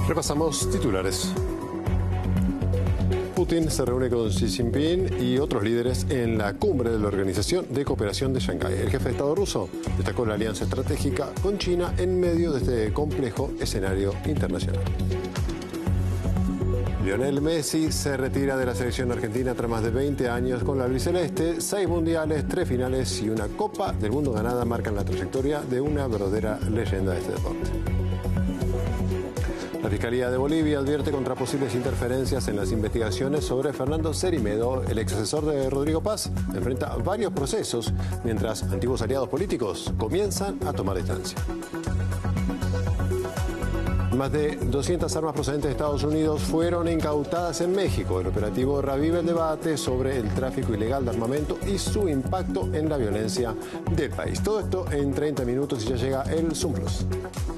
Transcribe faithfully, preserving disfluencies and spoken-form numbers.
Repasamos titulares. Putin se reúne con Xi Jinping y otros líderes en la cumbre de la Organización de Cooperación de Shanghái. El jefe de Estado ruso destacó la alianza estratégica con China en medio de este complejo escenario internacional. Lionel Messi se retira de la selección argentina tras más de veinte años con la albiceleste. Seis mundiales, tres finales y una Copa del Mundo ganada marcan la trayectoria de una verdadera leyenda de este deporte. La Fiscalía de Bolivia advierte contra posibles interferencias en las investigaciones sobre Fernando Cerime`do, el ex asesor de Rodrigo Paz. Enfrenta varios procesos, mientras antiguos aliados políticos comienzan a tomar distancia. Más de doscientas armas procedentes de Estados Unidos fueron incautadas en México. El operativo reaviva el debate sobre el tráfico ilegal de armamento y su impacto en la violencia del país. Todo esto en treinta minutos y ya llega el Zoom Plus.